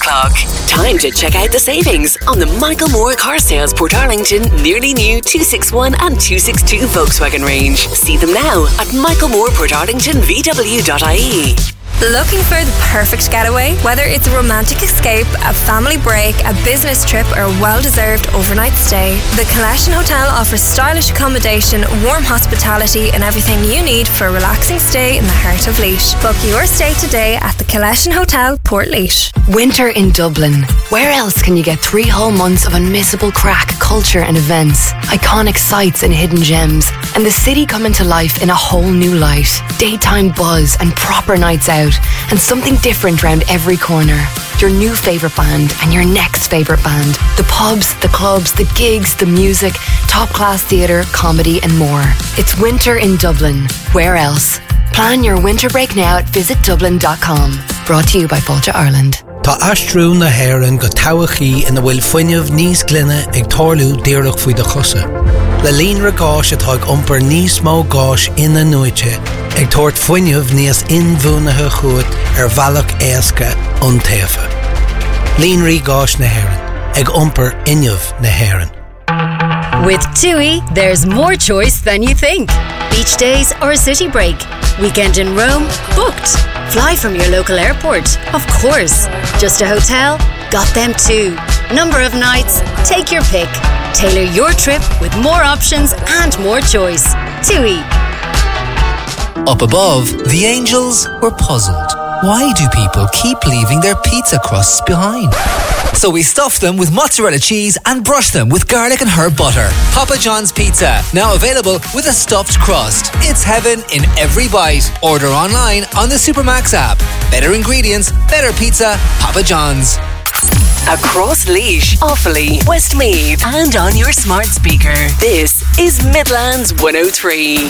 o'clock. Time to check out the savings on the Michael Moore Car Sales Portarlington nearly new 261 and 262 Volkswagen range. See them now at michaelmooreportarlingtonvw.ie. Looking for the perfect getaway? Whether it's a romantic escape, a family break, a business trip, or a well-deserved overnight stay, the Collection Hotel offers stylish accommodation, warm hospitality, and everything you need for a relaxing stay in the heart of Laois. Book your stay today at the Collection Hotel, Portlaoise. Winter in Dublin. Where else can you get 3 whole months of unmissable crack, culture and events, iconic sights and hidden gems, and the city coming to life in a whole new light? Daytime buzz and proper nights out, and something different round every corner. Your new favourite band and your next favourite band. The pubs, the clubs, the gigs, the music, top-class theatre, comedy and more. It's winter in Dublin. Where else? Plan your winter break now at visitdublin.com. Brought to you by Fáilte Ireland. Tá aistriú na hÉireann go toghchaí ina bhfuil fuinneamh níos glynne ag tarlú díreach faoi de chusa. Le líonra gáis atá ag iompar níos mó gáis ina nuaite ag tabhairt fuinneamh níos inmhúnathe chuat bhealach éasca an taobha. Líonraí gáis na hÉireann ag iompar inneamh na hÉireann. With TUI, there's more choice than you think. Beach days or a city break. Weekend in Rome? Booked. Fly from your local airport? Of course. Just a hotel? Got them too. Number of nights? Take your pick. Tailor your trip with more options and more choice. TUI. Up above, the angels were puzzled. Why do people keep leaving their pizza crusts behind? So we stuffed them with mozzarella cheese and brushed them with garlic and herb butter. Papa John's Pizza, now available with a stuffed crust. It's heaven in every bite. Order online on the Supermax app. Better ingredients, better pizza, Papa John's. Across Laois, Offaly, Westmeath, and on your smart speaker. This is Midlands 103.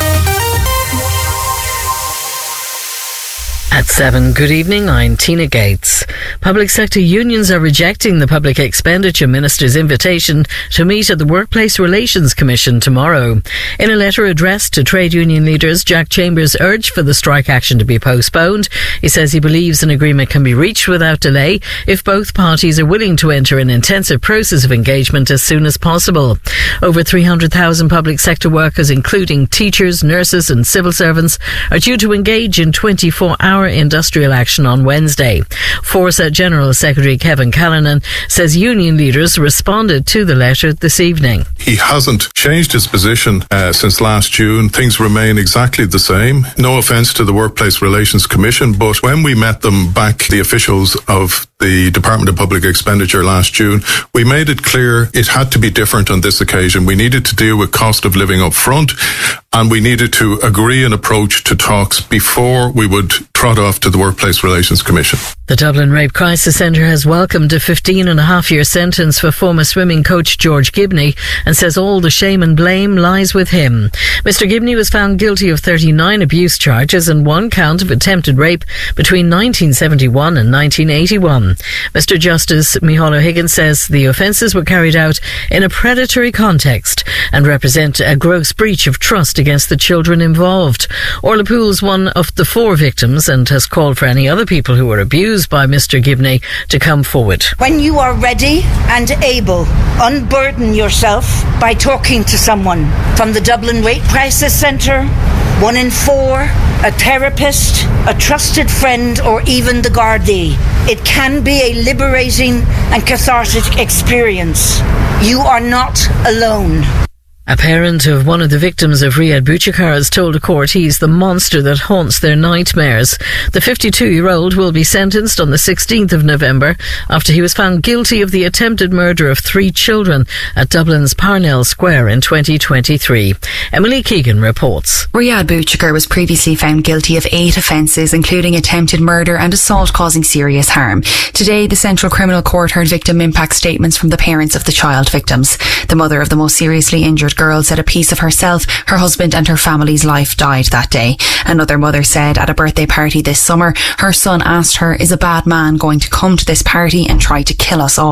At 7, good evening, I'm Tina Gates. Public sector unions are rejecting the Public Expenditure Minister's invitation to meet at the Workplace Relations Commission tomorrow. In a letter addressed to trade union leaders, Jack Chambers urged for the strike action to be postponed. He says he believes an agreement can be reached without delay if both parties are willing to enter an intensive process of engagement as soon as possible. Over 300,000 public sector workers, including teachers, nurses and civil servants, are due to engage in 24-hour industrial action on Wednesday. Forza General Secretary Kevin Callanan says union leaders responded to the letter this evening. He hasn't changed his position since last June. Things remain exactly the same. No offence to the Workplace Relations Commission, but when we met them back, the officials of the Department of Public Expenditure last June, we made it clear it had to be different on this occasion. We needed to deal with cost of living up front, and we needed to agree an approach to talks before we would trot off to the Workplace Relations Commission. The Dublin Rape Crisis Centre has welcomed a 15.5-year sentence for former swimming coach George Gibney and says all the shame and blame lies with him. Mr Gibney was found guilty of 39 abuse charges and 1 count of attempted rape between 1971 and 1981. Mr Justice Micheál O'Higgins says the offences were carried out in a predatory context and represent a gross breach of trust against the children involved. Orla Poole's one of the 4 victims and has called for any other people who were abused by Mr Gibney to come forward. When you are ready and able, unburden yourself by talking to someone from the Dublin Rape Crisis Centre, 1 in 4, a therapist, a trusted friend, or even the Gardaí. It can be a liberating and cathartic experience. You are not alone. A parent of one of the victims of Riyad Bouchikar has told a court he's the monster that haunts their nightmares. The 52-year-old will be sentenced on the 16th of November after he was found guilty of the attempted murder of 3 children at Dublin's Parnell Square in 2023. Emily Keegan reports. Riyad Bouchikar was previously found guilty of 8 offences, including attempted murder and assault causing serious harm. Today, the Central Criminal Court heard victim impact statements from the parents of the child victims. The mother of the most seriously injured girl said a piece of herself, her husband and her family's life died that day. Another mother said at a birthday party this summer, her son asked her, is a bad man going to come to this party and try to kill us all?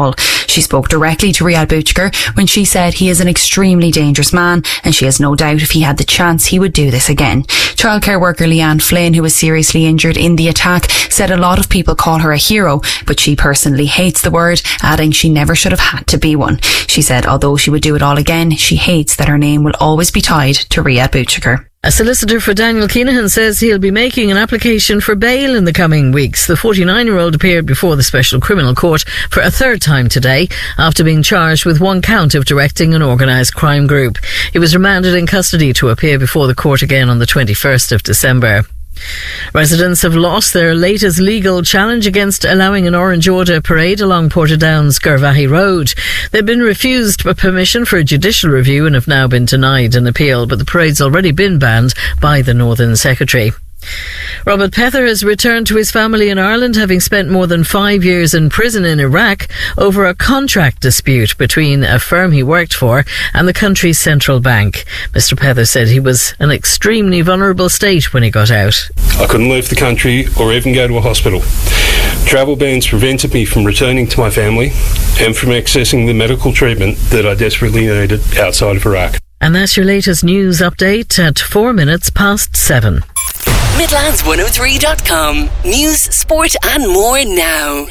She spoke directly to Riyadh Bouchker when she said he is an extremely dangerous man, and she has no doubt if he had the chance he would do this again. Childcare worker Leanne Flynn, who was seriously injured in the attack, said a lot of people call her a hero, but she personally hates the word, adding she never should have had to be one. She said although she would do it all again, she hates that her name will always be tied to Riyadh Bouchker. A solicitor for Daniel Kinahan says he'll be making an application for bail in the coming weeks. The 49-year-old appeared before the Special Criminal Court for a third time today after being charged with one count of directing an organised crime group. He was remanded in custody to appear before the court again on the 21st of December. Residents have lost their latest legal challenge against allowing an Orange Order parade along Portadown's Garvaghey Road. They've been refused permission for a judicial review and have now been denied an appeal, but the parade's already been banned by the Northern Secretary. Robert Pether has returned to his family in Ireland, having spent more than 5 years in prison in Iraq over a contract dispute between a firm he worked for and the country's central bank. Mr. Pether said he was in an extremely vulnerable state when he got out. I couldn't leave the country or even go to a hospital. Travel bans prevented me from returning to my family and from accessing the medical treatment that I desperately needed outside of Iraq. And that's your latest news update at 4 minutes past 7. Midlands103.com. News, sport and more now.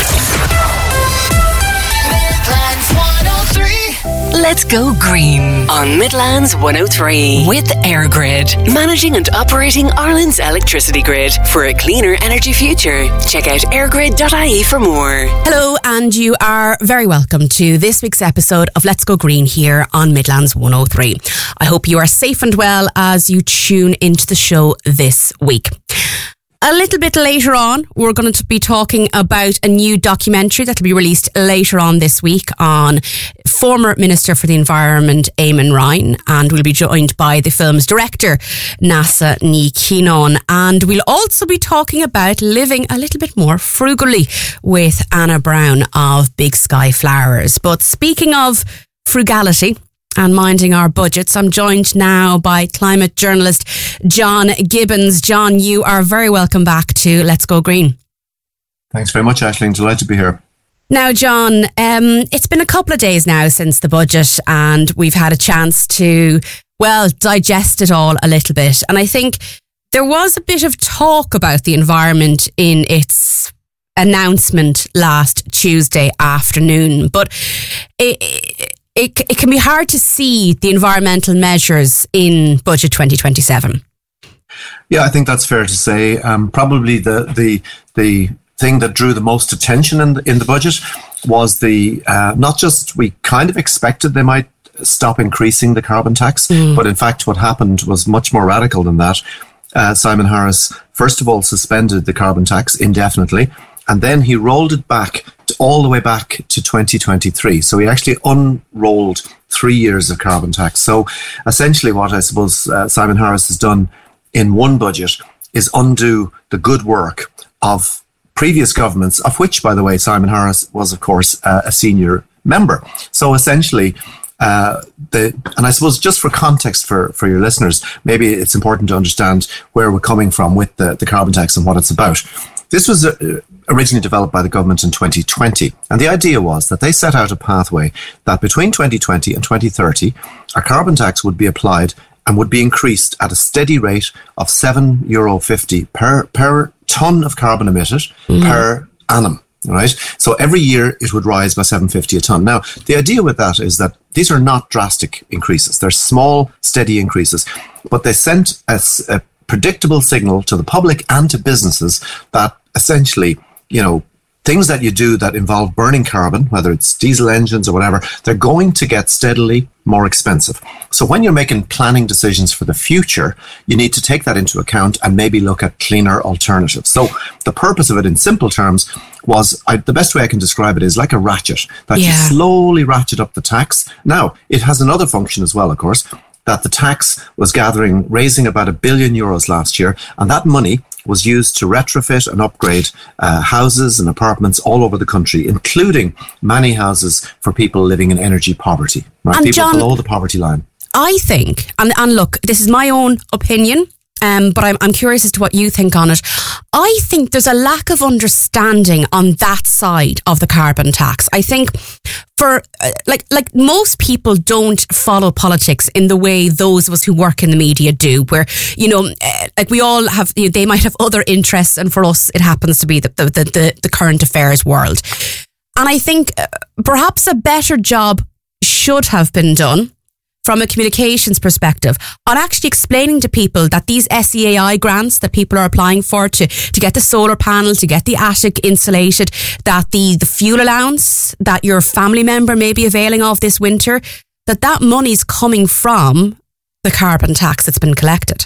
Midlands 103. Let's go green on Midlands 103 with EirGrid, managing and operating Ireland's electricity grid for a cleaner energy future. Check out airgrid.ie for more. Hello, and you are very welcome to this week's episode of Let's Go Green here on Midlands 103. I hope you are safe and well as you tune into the show this week. A little bit later on, we're going to be talking about a new documentary that will be released later on this week on former Minister for the Environment, Eamon Ryan, and we'll be joined by the film's director, Neasa Ní Chianáin. And we'll also be talking about living a little bit more frugally with Anna Brown of Big Sky Flowers. But speaking of frugality and minding our budgets, I'm joined now by climate journalist John Gibbons. John, you are very welcome back to Let's Go Green. Thanks very much, Aisling. Delighted to be here. Now, John, it's been a couple of days now since the budget, and we've had a chance to, well, digest it all a little bit. And I think there was a bit of talk about the environment in its announcement last Tuesday afternoon, but it can be hard to see the environmental measures in Budget 2027. Yeah, I think that's fair to say. Probably the thing that drew the most attention in the budget was the not just we kind of expected they might stop increasing the carbon tax, but in fact what happened was much more radical than that. Simon Harris, first of all, suspended the carbon tax indefinitely, and then he rolled it back all the way back to 2023. So he actually unrolled 3 years of carbon tax. So essentially what I suppose Simon Harris has done in one budget is undo the good work of previous governments, of which, by the way, Simon Harris was, of course, a senior member. So essentially, and I suppose just for context for your listeners, maybe it's important to understand where we're coming from with the carbon tax and what it's about. This was originally developed by the government in 2020. And the idea was that they set out a pathway that between 2020 and 2030, a carbon tax would be applied and would be increased at a steady rate of €7.50 per tonne of carbon emitted per annum. Right? So every year it would rise by $7.50 a tonne. Now, the idea with that is that these are not drastic increases. They're small, steady increases. But they sent a predictable signal to the public and to businesses that essentially, you know, things that you do that involve burning carbon, whether it's diesel engines or whatever, they're going to get steadily more expensive. So when you're making planning decisions for the future, you need to take that into account and maybe look at cleaner alternatives. So the purpose of it in simple terms was, the best way I can describe it is like a ratchet, that you slowly ratchet up the tax. Now, it has another function as well, of course, that the tax was raising about €1 billion last year, and that money was used to retrofit and upgrade houses and apartments all over the country, including many houses for people living in energy poverty, right? And people John, below the poverty line. I think, and look, this is my own opinion, but I'm curious as to what you think on it. I think there's a lack of understanding on that side of the carbon tax. I think for like most people don't follow politics in the way those of us who work in the media do, where, you know, like we all have, you know, they might have other interests, and for us it happens to be the current affairs world. And I think perhaps a better job should have been done from a communications perspective on actually explaining to people that these SEAI grants that people are applying for to get the solar panel, to get the attic insulated, that the fuel allowance that your family member may be availing of this winter, that money's coming from the carbon tax that's been collected.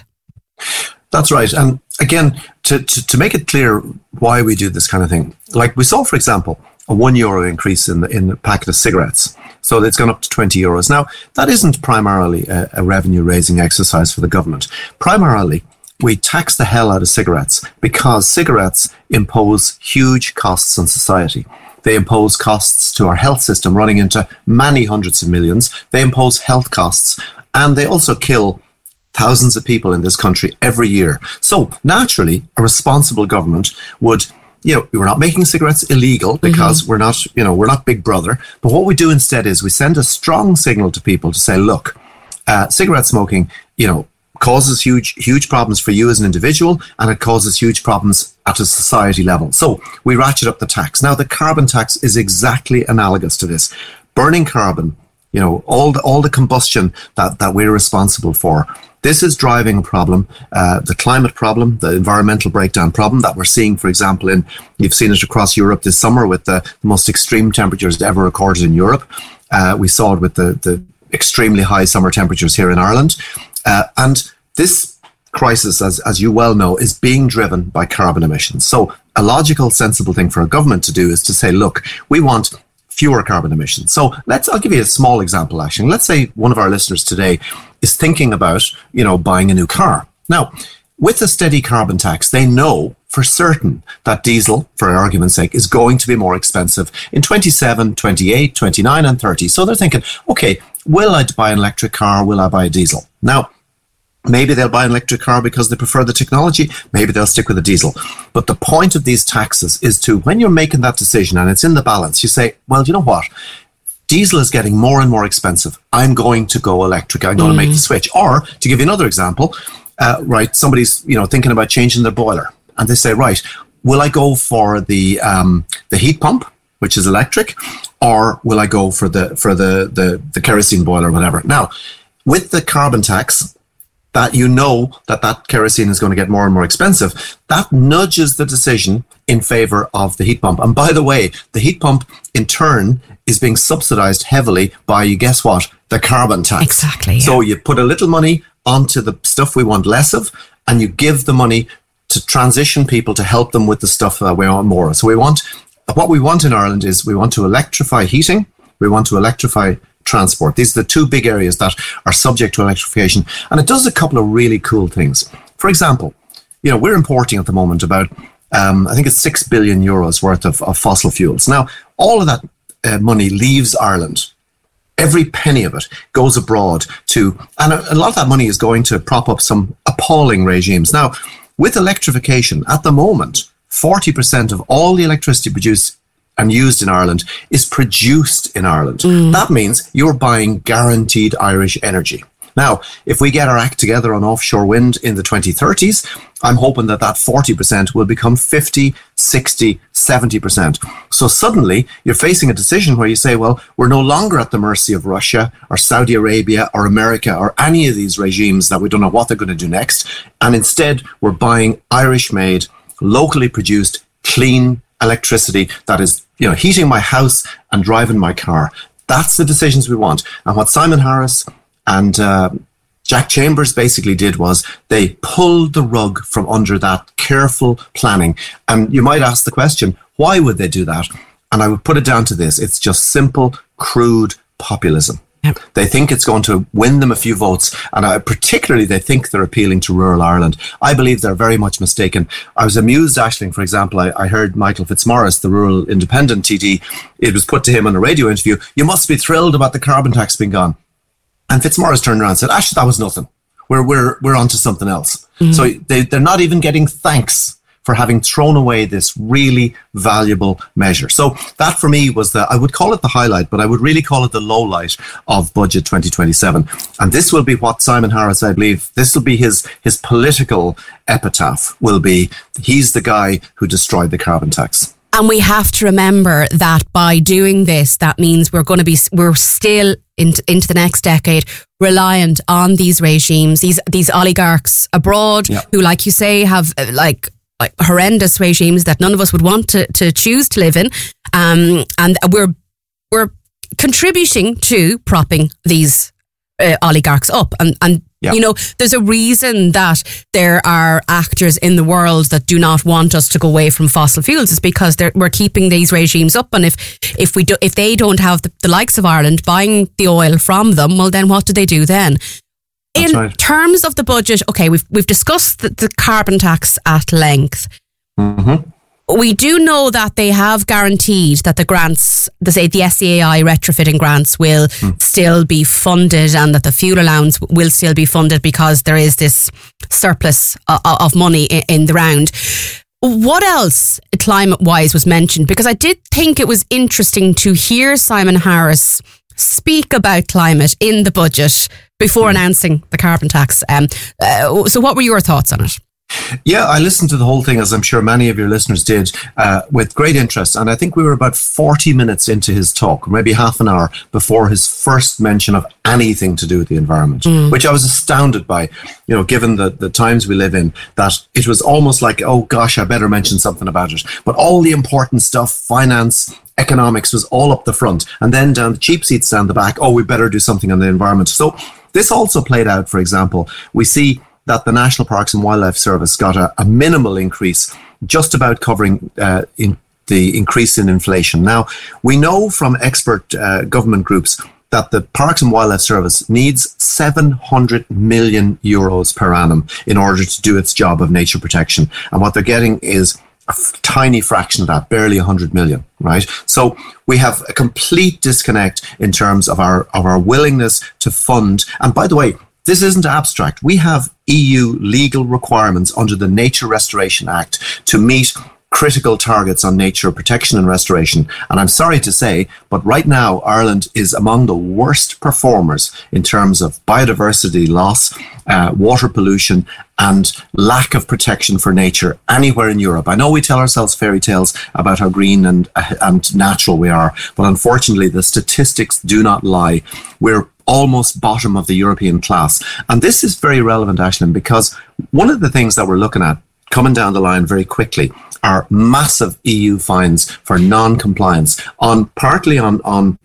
That's right. And again, to make it clear why we do this kind of thing, like we saw, for example, a €1 increase in the packet of cigarettes. So it's gone up to €20. Now, that isn't primarily a revenue-raising exercise for the government. Primarily, we tax the hell out of cigarettes because cigarettes impose huge costs on society. They impose costs to our health system running into many hundreds of millions. They impose health costs, and they also kill thousands of people in this country every year. So naturally, a responsible government would, you know, we're not making cigarettes illegal because we're not Big Brother. But what we do instead is we send a strong signal to people to say, look, cigarette smoking, you know, causes huge problems for you as an individual, and it causes huge problems at a society level. So we ratchet up the tax. Now, the carbon tax is exactly analogous to this. Burning carbon, you know, all the combustion that we're responsible for. This is driving a problem, the climate problem, the environmental breakdown problem that we're seeing, for example, you've seen it across Europe this summer with the most extreme temperatures ever recorded in Europe. We saw it with the extremely high summer temperatures here in Ireland. And this crisis, as you well know, is being driven by carbon emissions. So a logical, sensible thing for a government to do is to say, look, we want fewer carbon emissions. So I'll give you a small example, actually. Let's say one of our listeners today is thinking about, you know, buying a new car. Now, with a steady carbon tax, they know for certain that diesel, for argument's sake, is going to be more expensive in 27, 28, 29 and 30. So they're thinking, okay, will I buy an electric car? Will I buy a diesel? Now, maybe they'll buy an electric car because they prefer the technology. Maybe they'll stick with a diesel. But the point of these taxes is to, when you're making that decision and it's in the balance, you say, well, you know what? Diesel is getting more and more expensive. I'm going to go electric. I'm going to make the switch. Or, to give you another example, right, somebody's, you know, thinking about changing their boiler. And they say, right, will I go for the heat pump, which is electric, or will I go for the kerosene boiler or whatever? Now, with the carbon tax, that you know that kerosene is going to get more and more expensive, that nudges the decision in favour of the heat pump. And by the way, the heat pump in turn is being subsidised heavily by, you guess what, the carbon tax. Exactly. Yeah. So you put a little money onto the stuff we want less of, and you give the money to transition people to help them with the stuff that we want more. So what we want in Ireland is we want to electrify heating, we want to electrify transport. These are the two big areas that are subject to electrification. And it does a couple of really cool things. For example, you know, we're importing at the moment about, I think it's €6 billion worth of fossil fuels. Now, all of that money leaves Ireland. Every penny of it goes abroad and a lot of that money is going to prop up some appalling regimes. Now, with electrification, at the moment, 40% of all the electricity produced and used in Ireland is produced in Ireland. That means you're buying guaranteed Irish energy. Now, if we get our act together on offshore wind in the 2030s, I'm hoping that 40% will become 50, 60, 70%. So suddenly you're facing a decision where you say, well, we're no longer at the mercy of Russia or Saudi Arabia or America or any of these regimes that we don't know what they're going to do next. And instead, we're buying Irish-made, locally produced, clean electricity that is, you know, heating my house and driving my car. That's the decisions we want. And what Simon Harris and Jack Chambers basically did was they pulled the rug from under that careful planning. And you might ask the question, why would they do that? And I would put it down to this. It's just simple, crude populism. Yep. They think it's going to win them a few votes, and particularly they think they're appealing to rural Ireland. I believe they're very much mistaken. I was amused, Aisling, for example, I heard Michael Fitzmaurice, the rural independent TD, it was put to him on a radio interview, you must be thrilled about the carbon tax being gone. And Fitzmaurice turned around and said, Ash, that was nothing. we're onto something else. So they're not even getting thanks for having thrown away this really valuable measure. So that for me was I would call it the highlight, but I would really call it the low light of Budget 2027. And this will be what Simon Harris, I believe, this will be his political epitaph, will be, he's the guy who destroyed the carbon tax. And we have to remember that by doing this, that means we're still into the next decade reliant on these regimes, these oligarchs abroad who, like you say, have like horrendous regimes that none of us would want to choose to live in, and we're contributing to propping these oligarchs up, and you know, there's a reason that there are actors in the world that do not want us to go away from fossil fuels. It's because we're keeping these regimes up, and if they don't have the likes of Ireland buying the oil from them, well, then what do they do then? In terms of the budget, okay, we've discussed the carbon tax at length. Mm-hmm. We do know that they have guaranteed that the grants, the SCAI retrofitting grants will still be funded, and that the fuel allowance will still be funded because there is this surplus of money in the round. What else, climate-wise, was mentioned? Because I did think it was interesting to hear Simon Harris speak about climate in the budget before announcing the carbon tax. So what were your thoughts on it? Yeah, I listened to the whole thing, as I'm sure many of your listeners did, with great interest. And I think we were about 40 minutes into his talk, maybe half an hour before his first mention of anything to do with the environment, which I was astounded by, you know, given the times we live in, that it was almost like, oh gosh, I better mention something about it. But all the important stuff, finance, economics, was all up the front. And then down the cheap seats down the back, oh, we better do something on the environment. So this also played out, for example, we see that the National Parks and Wildlife Service got a minimal increase, just about covering in the increase in inflation. Now, we know from expert government groups that the Parks and Wildlife Service needs 700 million euros per annum in order to do its job of nature protection. And what they're getting is a tiny fraction of that, barely 100 million, right? So we have a complete disconnect in terms of our willingness to fund. And by the way, this isn't abstract. We have EU legal requirements under the Nature Restoration Act to meet critical targets on nature protection and restoration. And I'm sorry to say, but right now, Ireland is among the worst performers in terms of biodiversity loss, water pollution, and lack of protection for nature anywhere in Europe. I know we tell ourselves fairy tales about how green and natural we are, but unfortunately, the statistics do not lie. We're almost bottom of the European class. And this is very relevant, Aisling, because one of the things that we're looking at coming down the line very quickly are massive EU fines for non-compliance, partly on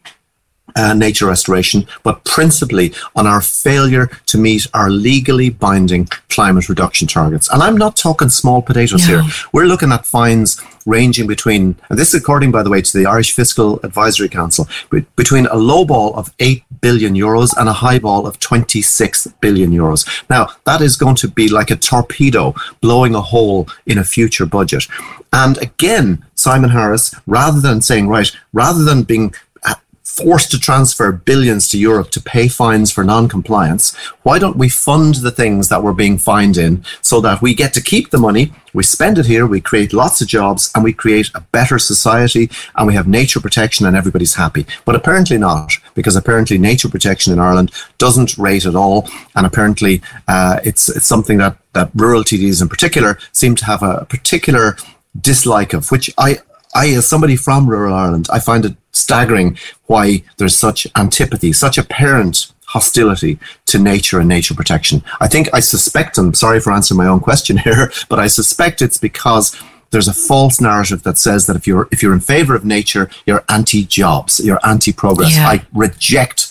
nature restoration, but principally on our failure to meet our legally binding climate reduction targets. And I'm not talking small potatoes here. We're looking at fines ranging between, and this is according, by the way, to the Irish Fiscal Advisory Council, between a low ball of 8 billion euros and a high ball of 26 billion euros. Now, that is going to be like a torpedo blowing a hole in a future budget. And again, Simon Harris, rather than being forced to transfer billions to Europe to pay fines for non-compliance, why don't we fund the things that we're being fined in so that we get to keep the money, we spend it here, we create lots of jobs, and we create a better society, and we have nature protection and everybody's happy. But apparently not, because apparently nature protection in Ireland doesn't rate at all, and apparently it's something that rural TDs in particular seem to have a particular dislike of, which I, as somebody from rural Ireland, I find it staggering why there's such antipathy, such apparent hostility to nature and nature protection. I suspect, I'm sorry for answering my own question here, but I suspect it's because there's a false narrative that says that if you're in favour of nature, you're anti-jobs, you're anti-progress. Yeah. I reject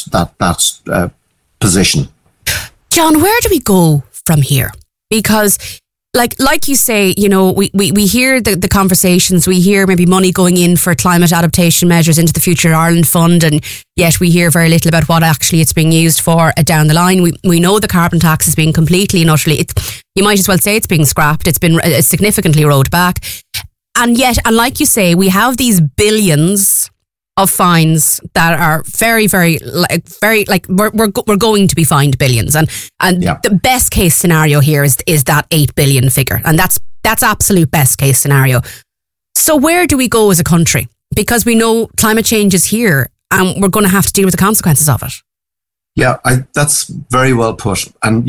that position. John, where do we go from here? Because like you say, you know, we hear the conversations, we hear maybe money going in for climate adaptation measures into the Future Ireland Fund, and yet we hear very little about what actually it's being used for down the line. We know the carbon tax is being completely and utterly, you might as well say it's being scrapped. It's been significantly rolled back. And yet, and like you say, we have these billions of fines that are very, very, we're going to be fined billions. And the best case scenario here is that 8 billion figure. And that's absolute best case scenario. So where do we go as a country? Because we know climate change is here and we're going to have to deal with the consequences of it. Yeah, that's very well put. And